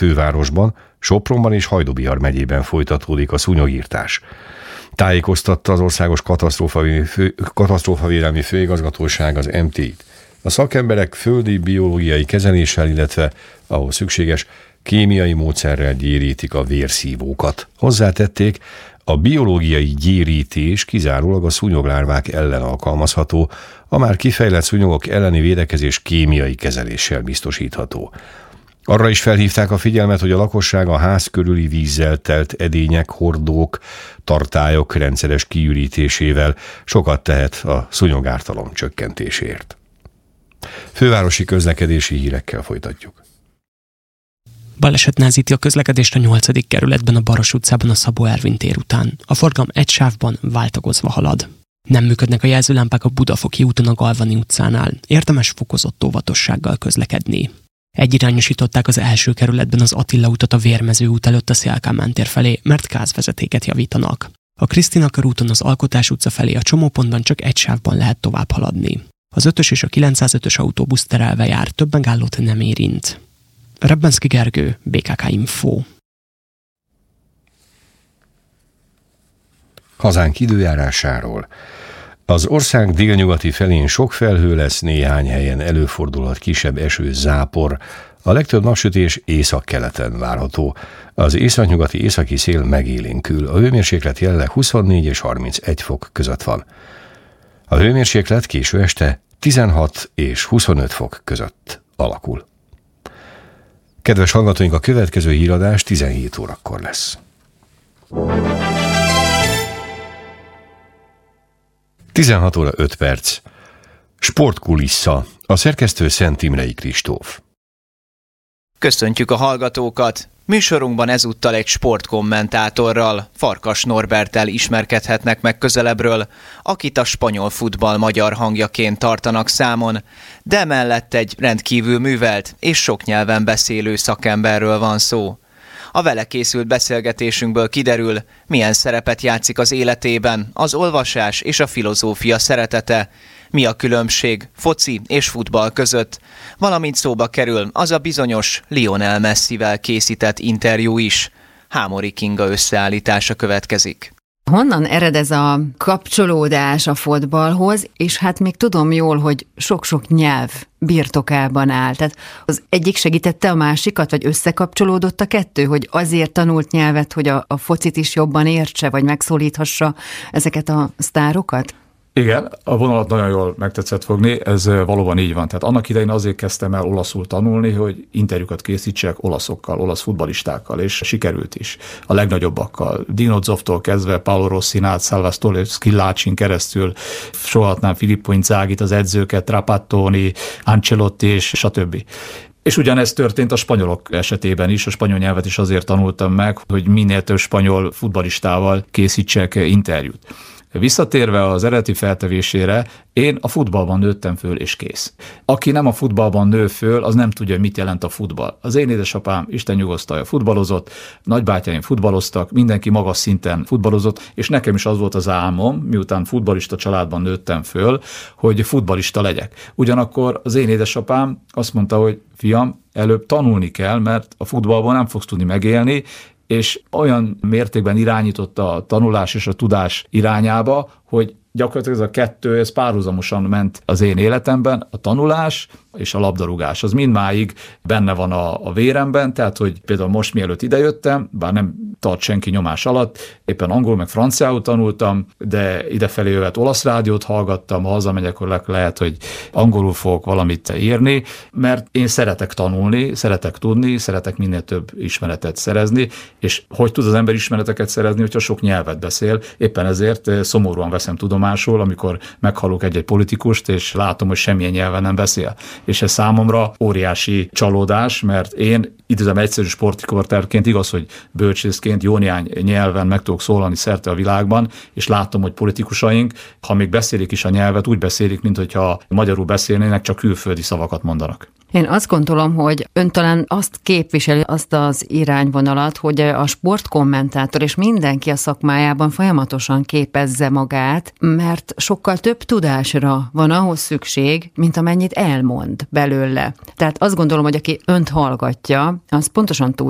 fővárosban, Sopronban és Hajdú-Bihar megyében folytatódik a szúnyogirtás. Tájékoztatta az Országos Katasztrófavédelmi Főigazgatóság az MT-t. A szakemberek földi biológiai kezeléssel, illetve ahol szükséges, kémiai módszerrel gyérítik a vérszívókat. Hozzátették, a biológiai gyérítés kizárólag a szúnyoglárvák ellen alkalmazható, a már kifejlett szúnyogok elleni védekezés kémiai kezeléssel biztosítható. Arra is felhívták a figyelmet, hogy a lakosság a ház körüli vízzel telt edények, hordók, tartályok rendszeres kiürítésével sokat tehet a szúnyogártalom csökkentésért. Fővárosi közlekedési hírekkel folytatjuk. Baleset nehezíti a közlekedést a 8. kerületben a Baros utcában a Szabó Ervin tér után. A forgalom egy sávban váltagozva halad. Nem működnek a jelzőlámpák a Budafoki úton a Galvani utcánál. Érdemes fokozott óvatossággal közlekedni. Egyirányosították az első kerületben az Attila utat a Vérmező út előtt a Széll Kálmán tér felé, mert gázvezetéket javítanak. A Krisztina körúton az Alkotás utca felé a csomópontban csak egy sávban lehet tovább haladni. Az 5-ös és a 905-ös autóbusz terelve jár, több megállót nem érint. Rebbenszky Gergő, BKK Info. Hazánk időjárásáról. Az ország délnyugati felén sok felhő lesz, néhány helyen előfordulhat kisebb eső, zápor. A legtöbb napsütés északkeleten várható. Az északnyugati északi szél megélénkül. A hőmérséklet jelenleg 24 és 31 fok között van. A hőmérséklet késő este 16 és 25 fok között alakul. Kedves hallgatóink, a következő híradás 17 órakor lesz. 16 óra 5 perc. Sportkulissza. A szerkesztő Szent Imrei Kristóf. Köszöntjük a hallgatókat! Műsorunkban ezúttal egy sportkommentátorral, Farkas Norberttel ismerkedhetnek meg közelebbről, akit a spanyol futball magyar hangjaként tartanak számon, de emellett egy rendkívül művelt és sok nyelven beszélő szakemberről van szó. A vele készült beszélgetésünkből kiderül, milyen szerepet játszik az életében az olvasás és a filozófia szeretete, mi a különbség foci és futball között, valamint szóba kerül az a bizonyos Lionel Messivel készített interjú is. Hámori Kinga összeállítása következik. Honnan ered ez a kapcsolódás a fotballhoz, és hát még tudom jól, hogy sok-sok nyelv birtokában áll. Tehát az egyik segítette a másikat, vagy összekapcsolódott a kettő, hogy azért tanult nyelvet, hogy a focit is jobban értse, vagy megszólíthassa ezeket a sztárokat? Igen, a vonalat nagyon jól megtetszett fogni, ez valóban így van. Tehát annak idején azért kezdtem el olaszul tanulni, hogy interjúkat készítsek olaszokkal, olasz futballistákkal, és sikerült is. A legnagyobbakkal. Dino Zoftól kezdve, Paolo Rossin át, Salvatore Schillaccin keresztül, sorolhatnám Filippo Inzagit, az edzőket, Trapattoni, Ancelotti és stb. És ugyanezt történt a spanyolok esetében is, a spanyol nyelvet is azért tanultam meg, hogy minél több spanyol futballistával készítsek interjút. Visszatérve az eredeti feltevésére, én a futballban nőttem föl, és kész. Aki nem a futballban nő föl, az nem tudja, mit jelent a futball. Az én édesapám, Isten nyugosztalja, futballozott, nagybátyáim futballoztak, mindenki magas szinten futballozott, és nekem is az volt az álmom, miután futballista családban nőttem föl, hogy futballista legyek. Ugyanakkor az én édesapám azt mondta, hogy fiam, előbb tanulni kell, mert a futballban nem fogsz tudni megélni, és olyan mértékben irányította a tanulás és a tudás irányába, hogy gyakorlatilag ez a kettő, ez párhuzamosan ment az én életemben, a tanulás és a labdarúgás. Az mindmáig benne van a véremben, tehát, hogy például most mielőtt idejöttem, bár nem tart senki nyomás alatt, éppen angol meg franciául tanultam, de idefelé jövet olasz rádiót hallgattam, ha hazamegyek, akkor lehet, hogy angolul fogok valamit írni, mert én szeretek tanulni, szeretek tudni, szeretek minél több ismeretet szerezni, és hogy tud az ember ismereteket szerezni, hogyha sok nyelvet beszél, éppen ezért szomorúan veszem tudomásul, amikor meghallok egy-egy politikust, és látom, hogy semmilyen nyelven nem beszél. És ez számomra óriási csalódás, mert én időzem egyszerű sportriporterként, igaz, hogy bölcsészként jó néhány nyelven meg tudok szólalni szerte a világban, és látom, hogy politikusaink, ha még beszélik is a nyelvet, úgy beszélik, mintha magyarul beszélnének, csak külföldi szavakat mondanak. Én azt gondolom, hogy ön talán azt képviseli, azt az irányvonalat, hogy a sportkommentátor és mindenki a szakmájában folyamatosan képezze magát, mert sokkal több tudásra van ahhoz szükség, mint amennyit elmond belőle. Tehát azt gondolom, hogy aki önt hallgatja, az pontosan